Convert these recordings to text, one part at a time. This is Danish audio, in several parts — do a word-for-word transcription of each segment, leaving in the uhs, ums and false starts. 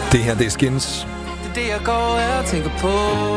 Det her, det er Skins. Det er det, jeg går her og tænker på.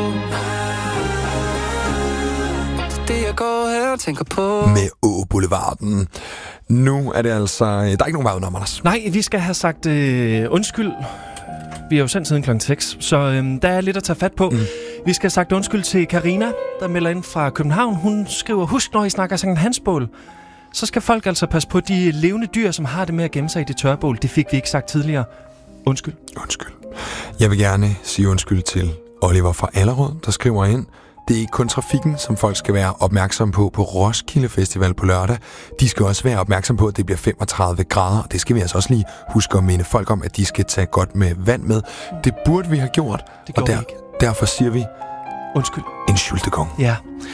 Det er det, jeg går her og tænker på. Med Å Boulevarden. Nu er det altså... Der er ikke nogen vej udenom, Anders. Nej, vi skal have sagt øh, undskyld. Vi har jo sendt siden klokken seks, så øh, der er lidt at tage fat på. Mm. Vi skal have sagt undskyld til Karina, der melder ind fra København. Hun skriver, husk når I snakker Sankt Hans bål, så skal folk altså passe på de levende dyr, som har det med at gemme sig i det tørbål. Det fik vi ikke sagt tidligere. Undskyld. Undskyld. Jeg vil gerne sige undskyld til Oliver fra Allerød, der skriver ind. Det er ikke kun trafikken, som folk skal være opmærksom på på Roskilde Festival på lørdag. De skal også være opmærksom på, at det bliver femogtredive grader, og det skal vi altså også lige huske at minde folk om, at de skal tage godt med vand med. Det burde vi have gjort, og der, derfor siger vi undskyld. En syltekong. Ja.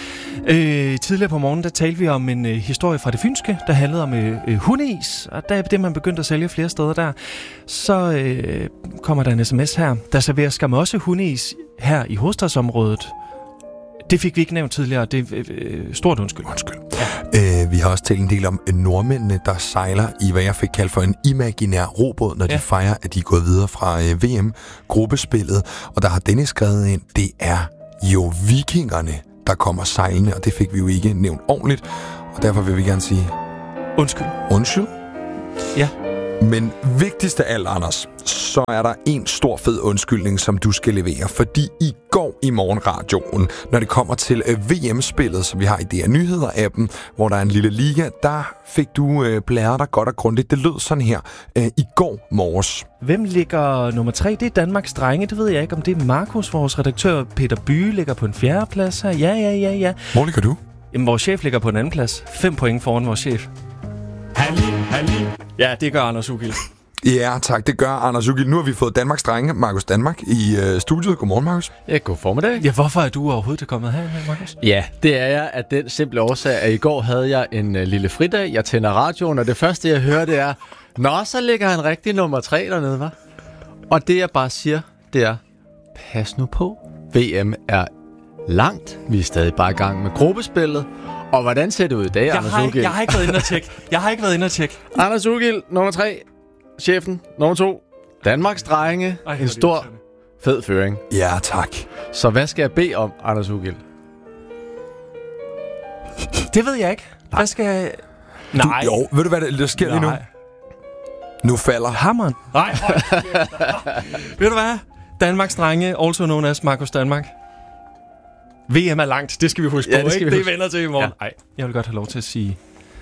Øh, tidligere på morgenen, der talte vi om en øh, historie fra det fynske, der handlede om øh, hundeis, og der er det, man begyndte at sælge flere steder der. Så øh, kommer der en sms her. Der serverer skam også hundeis her i hovedstadsområdet. Det fik vi ikke nævnt tidligere. Det er øh, stort undskyld. Undskyld. Ja. Øh, vi har også talt en del om nordmændene, der sejler i, hvad jeg fik kaldt for en imaginær robåd, når ja. de fejrer, at de er gået videre fra øh, V M-gruppespillet. Og der har Dennis skrevet ind, det er jo vikingerne, der kommer sejlende, og det fik vi jo ikke nævnt ordentligt. Og derfor vil vi gerne sige... Undskyld. Undskyld? Ja. Men vigtigst af alt, Anders, så er der en stor fed undskyldning, som du skal levere. Fordi i går i morgenradioen, når det kommer til V M-spillet, som vi har i D R Nyheder-appen, hvor der er en lille liga, der fik du øh, blæret dig godt og grundigt. Det lød sådan her øh, i går morges. Hvem ligger nummer tre? Det er Danmarks Drenge. Det ved jeg ikke, om det er Markus, vores redaktør Peter Bye, ligger på en fjerde plads her. Ja, ja, ja, ja. Hvor ligger du? Jamen, vores chef ligger på en anden plads. Fem point foran vores chef. Halli, halli. Ja, det gør Anders Ugild. Ja, tak. Det gør Anders Ugild. Nu har vi fået Danmarks Drenge, Markus Danmark, i øh, studiet. Godmorgen, Markus. Ja, god formiddag. Ja, hvorfor er du overhovedet kommet her, Markus? Ja, det er jeg af den simple årsag, at i går havde jeg en uh, lille fridag. Jeg tænder radioen, og det første, jeg hører, det er, nå, så ligger han rigtig nummer tre dernede, hva'? Og det, jeg bare siger, det er, pas nu på. V M er langt. Vi er stadig bare i gang med gruppespillet. Og hvordan ser det ud i dag, jeg Anders har, Ugild? Jeg har ikke været inde og tjekke. Jeg har ikke været inde og tjekke. Anders Ugild, nummer tre. Chefen, nummer to. Danmarks Drenge. Ej, en stor, fed føring. Ja, tak. Så hvad skal jeg bede om, Anders Ugild? Det ved jeg ikke. Nej. Hvad skal jeg... Nej. Du, jo, ved du, hvad der, der sker lige nu? Nu falder hammeren. Nej. Ved du hvad? Danmarks Drenge, also known as Markus Danmark. V M er langt, det skal vi huske ja, på, det ikke? Vi det huske. vender til i morgen. Nej, ja. Jeg vil godt have lov til at sige...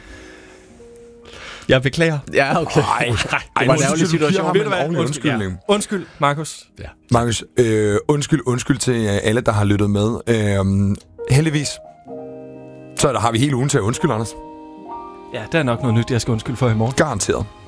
Jeg beklager. Ja, okay. Ej, det var en ærgerlig situation. Ved du hvad? Undskyld, ja. undskyld, Markus. Ja. Markus, øh, undskyld, undskyld til alle, der har lyttet med. Øh, heldigvis, så der har vi hele ugen til at undskylde, Anders. Ja, der er nok noget nyt, jeg skal undskylde for i morgen. Garanteret.